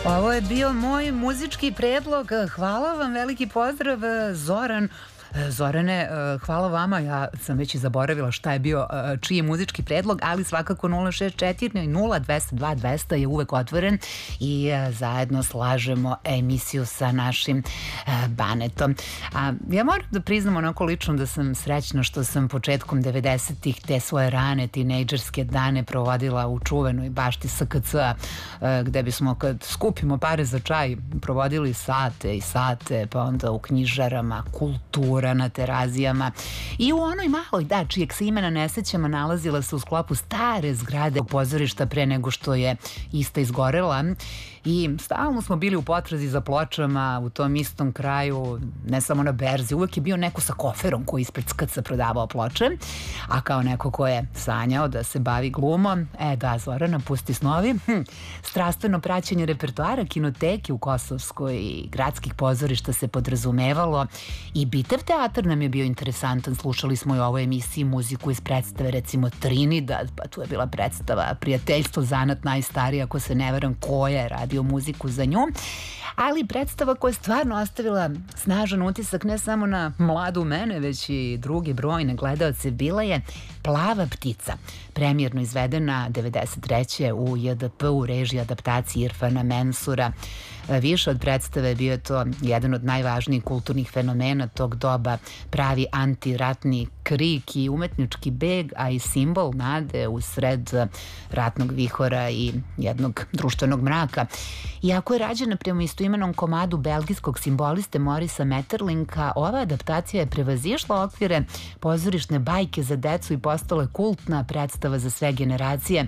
Ovo je bio moj muzički predlog. Hvala vam, veliki pozdrav, Zoran. Zorane, hvala vama, ja sam već i zaboravila šta je bio čiji muzički predlog, ali svakako 064 0202 200 je uvek otvoren i zajedno slažemo emisiju sa našim Banetom. Ja moram da priznam onako lično da sam srećna što sam početkom 90-ih te svoje rane tinejdžerske dane provodila u čuvenoj bašti SKC-a, gde bismo kad skupimo pare za čaj provodili sate i sate, pa onda u knjižarama, kultura na terazijama i u onoj maloj, čijeg se imena ne sećamo, nalazila se u sklopu stare zgrade pozorišta pre nego što je ista izgorela i stalno smo bili u potrazi za pločama u tom istom kraju, ne samo na berzi, uvek je bio neko sa koferom koji ispred SKC prodavao ploče, a kao neko ko je sanjao da se bavi glumom, Zorana, pusti snovi, strastveno praćenje repertoara kinoteke u Kosovskoj i gradskih pozorišta se podrazumevalo i Bitev teatar nam je bio interesantan, slušali smo i u ovoj emisiji muziku iz predstave, recimo Trinidad, pa tu je bila predstava Prijateljstvo, zanat najstariji, ako se ne veram koja je radio muziku za nju, ali predstava koja je stvarno ostavila snažan utisak ne samo na mladu mene, već i druge brojne gledaoce, bila je Plava ptica, premijerno izvedena 93. u JDP u režiji adaptacije Irfana Mensura. Više od predstave bio je to jedan od najvažnijih kulturnih fenomena tog doba, pravi antiratni krik i umetnički beg, a i simbol nade u sred ratnog vihora i jednog društvenog mraka. Iako je rađena prema istoimenom komadu belgijskog simboliste Morisa Metterlinka, ova adaptacija je prevazišla okvire pozorišne bajke za decu i postala kultna predstava za sve generacije.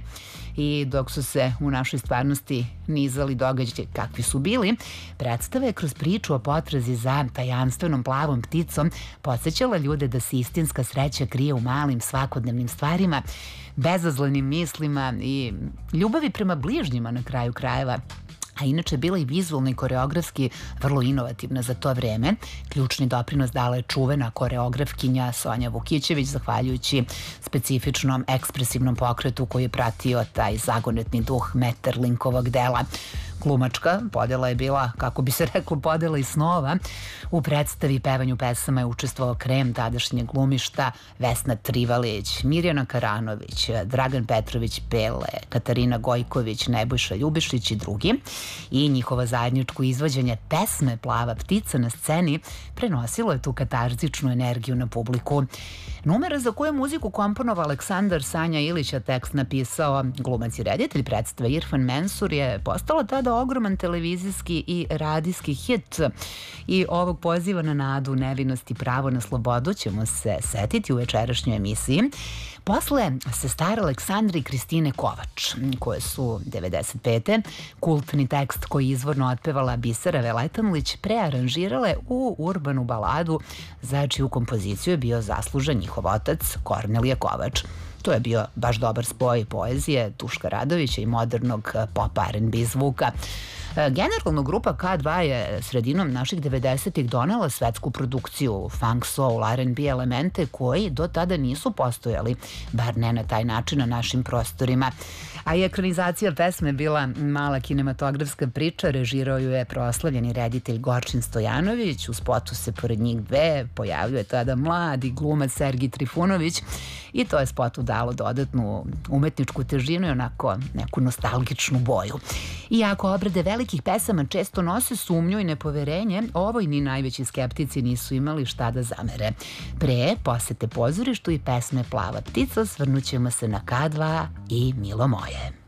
I dok su se u našoj stvarnosti nizali događaji kakvi su bili, predstava je kroz priču o potrazi za tajanstvenom plavom pticom podsjećala ljude da se istinska sreća krije u malim svakodnevnim stvarima, bezazlenim mislima i ljubavi prema bližnjima na kraju krajeva. A inače bila i vizualno i koreografski vrlo inovativna za to vreme. Ključni doprinos dala je čuvena koreografkinja Sonja Vukićević, zahvaljujući specifičnom ekspresivnom pokretu koji je pratio taj zagonetni duh Metterlinkovog dela. Glumačka podela je bila, kako bi se reklo, podela iz snova. U predstavi pevanju pesama je učestvovao krem tadašnjeg glumišta Vesna Trivalić, Mirjana Karanović, Dragan Petrović Pele, Katarina Gojković, Nebojša Ljubišić i drugi. I njihovo zajedničko izvođenje pesme Plava ptica na sceni prenosilo je tu katarzičnu energiju na publiku. Numera za koju je muziku komponovao Aleksandar Sanja Ilić, a tekst napisao glumac i reditelj predstave Irfan Mensur, je postala tada ogroman televizijski i radijski hit. I ovog poziva na nadu, nevinost i pravo na slobodu ćemo se setiti u večerašnjoj emisiji. Posle sestara Aleksandra i Kristine Kovač, koje su 95. kultni tekst koji izvorno otpevala Bisera Veletanlić prearanžirale u urbanu baladu za čiju kompoziciju je bio zaslužan njihov otac Kornelije Kovač. To je bio baš dobar spoj poezije Duška Radovića i modernog pop R&B zvuka. Generalno, grupa K2 je sredinom naših 90-ih donela svetsku produkciju, funk, soul, R&B elemente koji do tada nisu postojali, bar ne na taj način na našim prostorima. A i ekranizacija pesme bila mala kinematografska priča, režirao ju je proslavljeni reditelj Gorčin Stojanović, u spotu se pored njih dve pojavljuje tada mladi glumac Sergij Trifunović i to je spotu dalo dodatnu umetničku težinu i onako neku nostalgičnu boju. Iako obrade velikih pesama često nose sumnju i nepoverenje, ovoj ni najveći skeptici nisu imali šta da zamere. Pre posete pozorištu i pesme Plava ptica svrnućemo se na K2 i Milo moje.